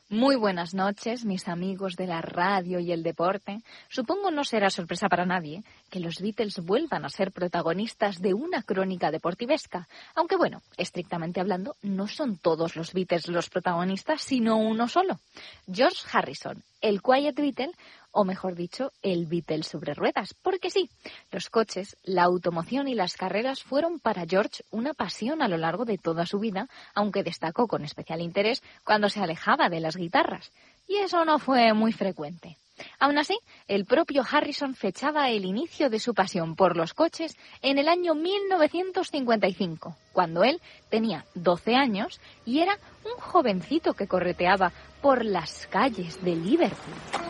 Muy buenas noches, mis amigos de la radio y el deporte. Supongo no será sorpresa para nadie que los Beatles vuelvan a ser protagonistas de una crónica deportivesca. Aunque bueno, estrictamente hablando, no son todos los Beatles los protagonistas, sino uno solo. George Harrison, el Quiet Beatle, o mejor dicho, el Beatle sobre ruedas. Porque sí, los coches, la automoción y las carreras fueron para George una pasión a lo largo de toda su vida, aunque destacó con especial interés cuando se alejaba de las guitarras. Y eso no fue muy frecuente. Aún así, el propio Harrison fechaba el inicio de su pasión por los coches en el año 1955, cuando él tenía 12 años y era un jovencito que correteaba por las calles de Liverpool.